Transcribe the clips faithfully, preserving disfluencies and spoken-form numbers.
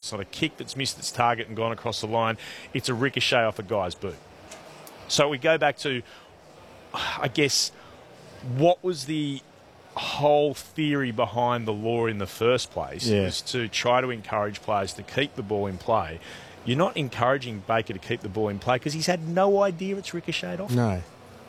It's not a kick that's missed its target and gone across the line. It's a ricochet off a guy's boot. So we go back to, I guess, what was the whole theory behind the law in the first place? Yeah. It was to try to encourage players to keep the ball in play. You're not encouraging Baker to keep the ball in play because he's had no idea it's ricocheted off. No.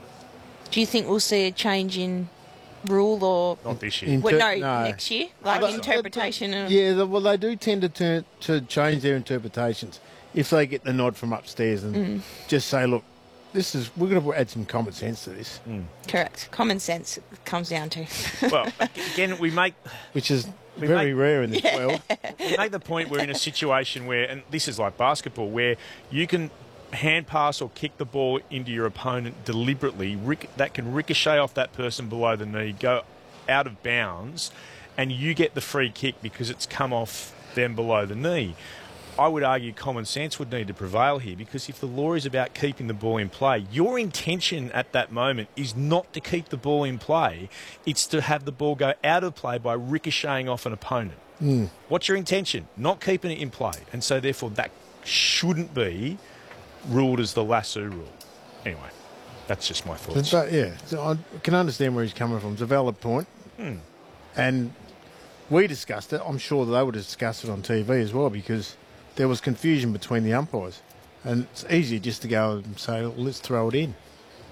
Do you think we'll see a change in rule or... Not this year. In- Well, no, no. next year? Like But- interpretation of... Yeah, the- well, they do tend to turn, to change their interpretations if they get the nod from upstairs and Mm. just say, look, this is we're going to add some common sense to this, Correct. Common sense it comes down to. Well, again, we make... which is We very make- rare in this world. We make the point we're in a situation where, and this is like basketball, where you can hand pass or kick the ball into your opponent deliberately. Ric- that can ricochet off that person below the knee, go out of bounds, and you get the free kick because it's come off them below the knee. I would argue common sense would need to prevail here, because if the law is about keeping the ball in play, your intention at that moment is not to keep the ball in play. It's to have the ball go out of play by ricocheting off an opponent. Mm. What's your intention? Not keeping it in play. And so, therefore, that shouldn't be ruled as the lasso rule. Anyway, that's just my So, thoughts. so, yeah, so I can understand where he's coming from. It's a valid point. Hmm. And we discussed it. I'm sure that they would have discussed it on T V as well, because there was confusion between the umpires. And it's easier just to go and say, well, let's throw it in.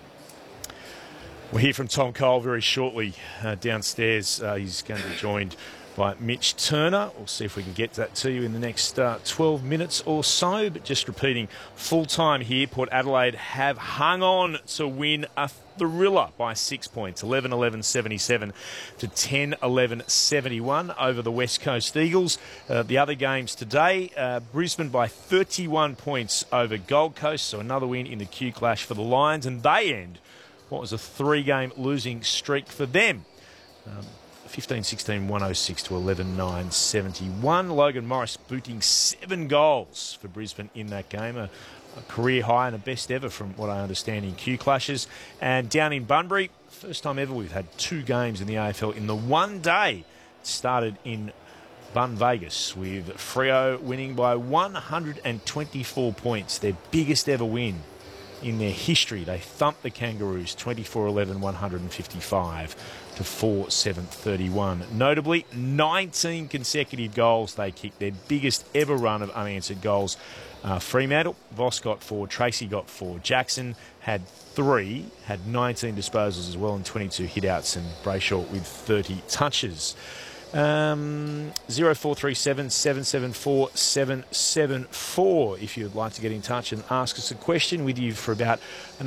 We'll hear from Tom Cole very shortly uh, downstairs. Uh, he's going to be joined by Mitch Turner. We'll see if we can get that to you in the next uh, twelve minutes or so. But just repeating, full time here, Port Adelaide have hung on to win a thriller by six points, eleven eleven seventy-seven to ten eleven seventy-one over the West Coast Eagles. Uh, the other games today, uh, Brisbane by thirty-one points over Gold Coast, so another win in the Q Clash for the Lions, and they end what was a three-game losing streak for them. Um, fifteen sixteen, one oh six to eleven nine seventy-one. Logan Morris booting seven goals for Brisbane in that game. A, a career high and a best ever from what I understand in Q Clashes. And down in Bunbury, first time ever we've had two games in the A F L in the one day. It started in Bun Vegas with Freo winning by one hundred twenty-four points, their biggest ever win in their history. They thumped the Kangaroos twenty-four eleven, one fifty-five to four seven thirty-one. Notably, nineteen consecutive goals they kicked, their biggest ever run of unanswered goals. Uh, Fremantle, Voss got four, Tracy got four, Jackson had three, had nineteen disposals as well and twenty-two hit-outs, and Brayshaw with thirty touches. Um, zero four three seven, seven seven four, seven seven four if you'd like to get in touch and ask us a question. With you for about